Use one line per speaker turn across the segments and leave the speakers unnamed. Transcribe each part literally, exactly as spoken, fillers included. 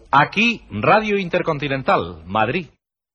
Aquí, Radio Intercontinental, Madrid.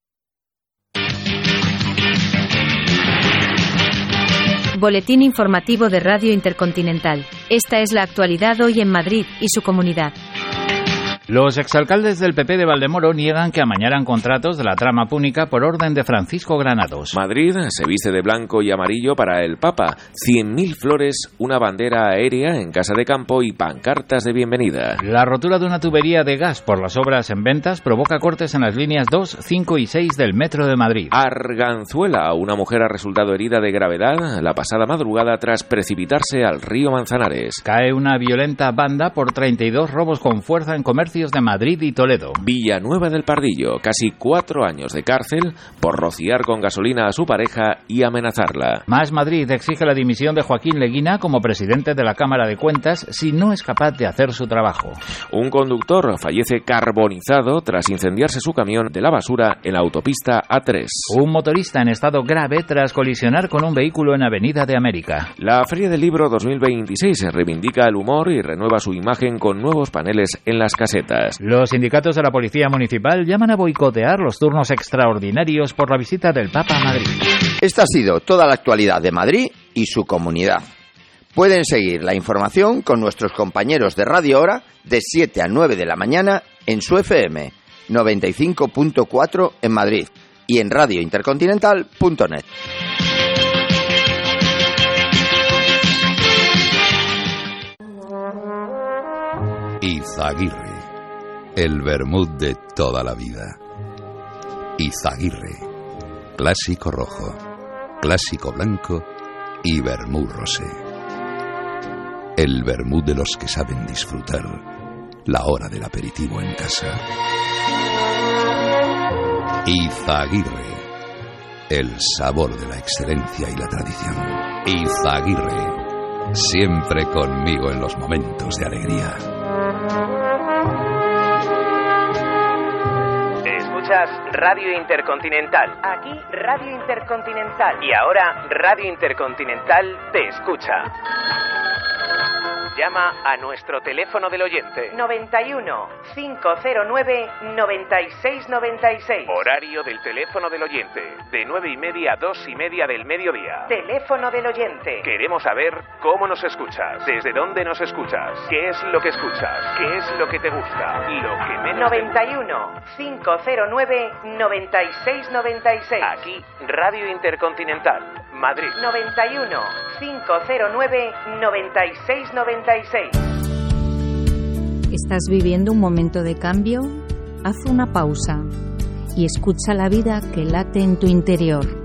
Boletín informativo de Radio Intercontinental. Esta es la actualidad hoy en Madrid y su comunidad.
Los exalcaldes del P P de Valdemoro niegan que amañaran contratos de la trama púnica por orden de Francisco Granados.
Madrid se viste de blanco y amarillo para el Papa. cien mil flores, una bandera aérea en Casa de Campo y pancartas de bienvenida.
La rotura de una tubería de gas por las obras en Ventas provoca cortes en las líneas dos, cinco y seis del Metro de Madrid.
Arganzuela, una mujer ha resultado herida de gravedad la pasada madrugada tras precipitarse al río Manzanares.
Cae una violenta banda por treinta y dos robos con fuerza en comercio de Madrid y Toledo.
Villanueva del Pardillo, casi cuatro años de cárcel por rociar con gasolina a su pareja y amenazarla.
Más Madrid exige la dimisión de Joaquín Leguina como presidente de la Cámara de Cuentas si no es capaz de hacer su trabajo.
Un conductor fallece carbonizado tras incendiarse su camión de la basura en la autopista A tres.
Un motorista en estado grave tras colisionar con un vehículo en Avenida de América.
La Feria del Libro dos mil veintiséis reivindica el humor y renueva su imagen con nuevos paneles en las casetas.
Los sindicatos de la Policía Municipal llaman a boicotear los turnos extraordinarios por la visita del Papa a Madrid.
Esta ha sido toda la actualidad de Madrid y su comunidad. Pueden seguir la información con nuestros compañeros de Radio Hora de siete a nueve de la mañana en su F M noventa y cinco punto cuatro en Madrid y en radio intercontinental punto net.
Izaguirre, el vermut de toda la vida. Izaguirre, clásico rojo, clásico blanco y vermut rosé. El vermut de los que saben disfrutar la hora del aperitivo en casa. Izaguirre, el sabor de la excelencia y la tradición. Izaguirre, siempre conmigo en los momentos de alegría.
Escuchas Radio Intercontinental. Aquí Radio Intercontinental. Y ahora Radio Intercontinental te escucha. Llama a nuestro teléfono del oyente. noventa y uno, cinco cero nueve, noventa y seis noventa y seis. Horario del teléfono del oyente. De nueve y media a dos y media del mediodía. Teléfono del oyente. Queremos saber cómo nos escuchas. Desde dónde nos escuchas. ¿Qué es lo que escuchas? ¿Qué es lo que te gusta? Lo que menos noventa y uno, cinco cero nueve, noventa y seis noventa y seis. Aquí Radio Intercontinental. Madrid. noventa y uno, cinco cero nueve, noventa y seis noventa y seis.
¿Estás viviendo un momento de cambio? Haz una pausa y escucha la vida que late en tu interior.